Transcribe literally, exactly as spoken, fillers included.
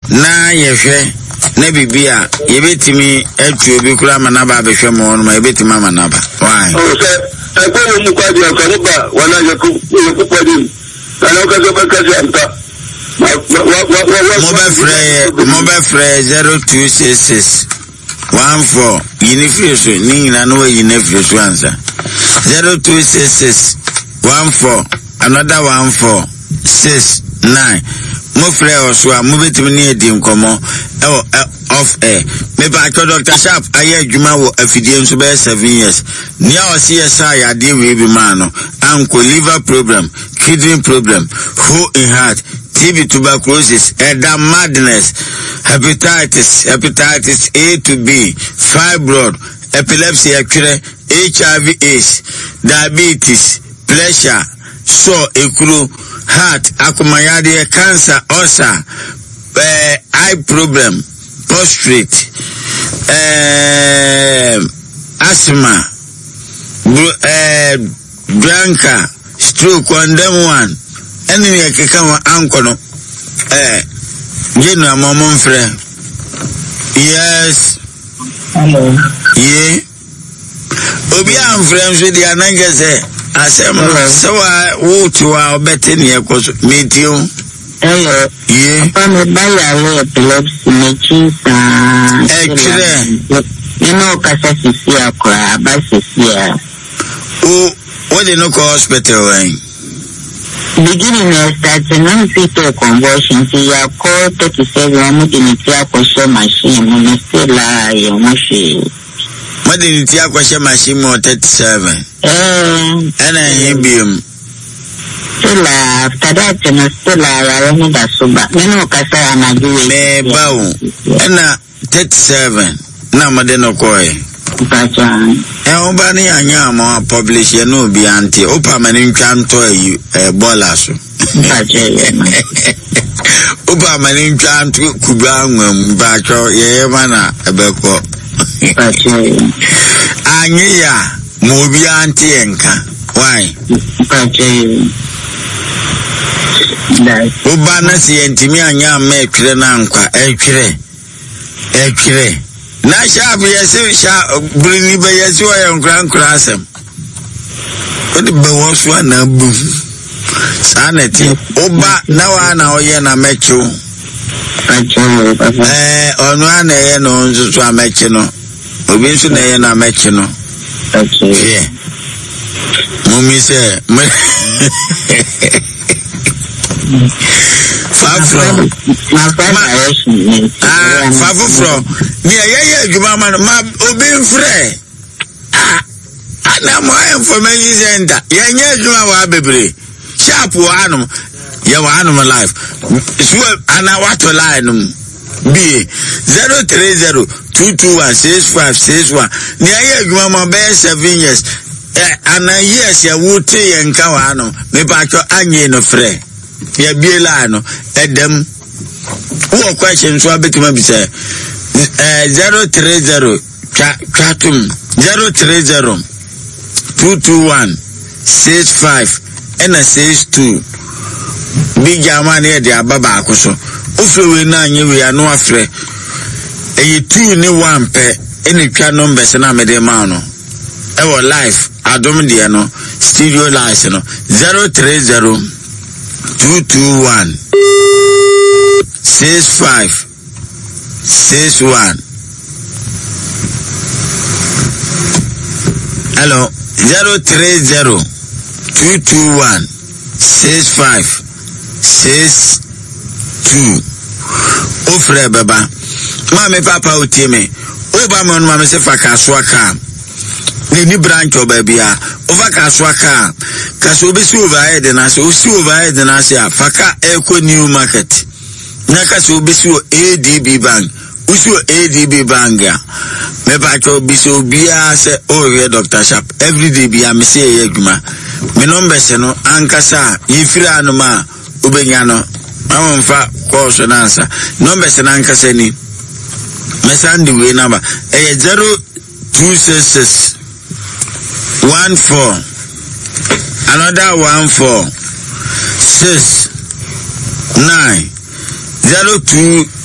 na yehwe na bibia yebetimi atu obi kura manaba behwe mo no ma yebetimi manaba why oh sir akwa mu kwadi akwa wana yaku yaku kwadi ana ka zo baka janta mobile free mobile free zero two six six one four yinifre so ninga no yinifre so answer zero two six six one four another one four six nine mo free oso a mo betimi ne edim komo e off air me ba ko Doctor Sharp aye adwuma wo afidie nso be seven years nia o se yesa ya de we bi man no anko liver problem kidney problem who in heart T B, tuberculosis, edam madness, hepatitis, hepatitis A to B, fibroid, epilepsy, H I V AIDS, diabetes, pressure, so ekuru, heart, akumayade, cancer, ulcer, uh, eye problem, prostate, uh, asthma, uh, drunkard, stroke, one them one. Enemy akeka wa ankono eh jenu amomon frɛ yes hello yeah obi am frɛ nso di anangese asem so wa wutu wa obete ne ekoso metio hello yeah papa me baya epilepsy me chisa eh kire you know kasa sisi akwa ba sisi a o what dey no hospital right beginning of starting on fetal convulsion to your call thirty-seven modernity aquashe machine when still la your machine modernity aquashe machine mo thirty-seven eh and him still after that no still la no da suba me no kasa na do me bawo na thirty-seven na modern koy Bajan. Eh, obani anya ma publish ye no bi anti. Opa mani ntwa nto ayi eh bola so. Bajan. Opa mani ntwa nto kubwa nwam ba cho ye mana ebeko. Bajan. Anyi ya mo bi anti enka. Why? Bajan. Dai. Oba na si entimi anya ma etwere na nkwa etwere. Etwere. Na sharp yesi sha brini be yesi wa yankran krasem odi be wonso na bu saneti oba na wa na oye na mechu eh onu ana ye no nso so amechi no obi nso na ye na mechi no okay mummy say Fafro ah Fafro ni ayeye adwuma ma ma obi mfre ah ana mo information center yenye adwuma wa bebre sharp wa anum ye wa anum live so ana wato line b zero three zero two two one six five six one ni ayeye adwuma ma be seven years eh ana years ya wuti yenka wa anum me pa cho anye no frɛ ya biela no edem wo question so abetima bi say eh zero three zero chatum zero three zero two two one six five and six two big jama ne de ababa akoso ofrewe na anye we anu afre eyi two ni one pe eni twa numbers na me de ma no e wo live adom de no studio live no zero three zero two two one six five six one. Hello, zero three zero two two one six five six two. Ofre baba, mama papa utime. Oba mon mama se faka swaka. Ni branch obabia over kaswaka kaso obesi overhead na so osi overhead na se afaka eco new market na kaso obesi A D B bank usi A D B bank ya me ba cho obesi obia se o Doctor Sharp every day bia me se ye adwuma me number se no ankasa yefiri anoma obenya no amfa call so na answer number se na ankasa ni me send the way number eh zero two six six one four another one four six nine zero two